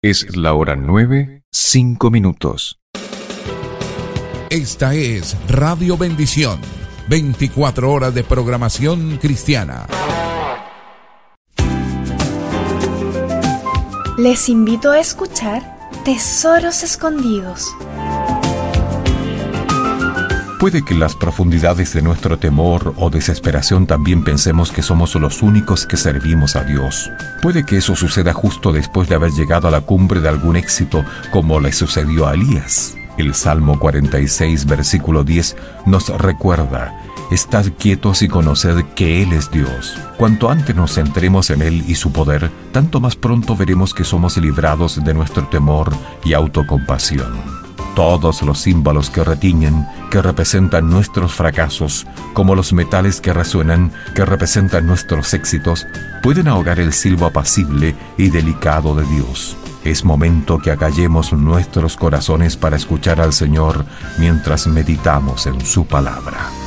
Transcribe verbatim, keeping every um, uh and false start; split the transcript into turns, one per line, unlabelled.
Es la hora nueve, cinco minutos.
Esta es Radio Bendición, veinticuatro horas de programación cristiana.
Les invito a escuchar Tesoros Escondidos.
Puede que en las profundidades de nuestro temor o desesperación también pensemos que somos los únicos que servimos a Dios. Puede que eso suceda justo después de haber llegado a la cumbre de algún éxito, como le sucedió a Elías. El Salmo cuarenta y seis, versículo diez, nos recuerda: estad quietos y conoced que Él es Dios. Cuanto antes nos centremos en Él y su poder, tanto más pronto veremos que somos librados de nuestro temor y autocompasión. Todos los símbolos que retiñen, que representan nuestros fracasos, como los metales que resuenan, que representan nuestros éxitos, pueden ahogar el silbo apacible y delicado de Dios. Es momento que acallemos nuestros corazones para escuchar al Señor mientras meditamos en su palabra.